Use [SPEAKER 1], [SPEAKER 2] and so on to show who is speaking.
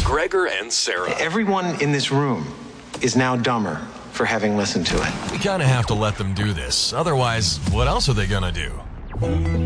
[SPEAKER 1] Gregor and Sarah.
[SPEAKER 2] Everyone in this room is now dumber for having listened to it.
[SPEAKER 3] We kind of have to let them do this. Otherwise, what else are they going to do?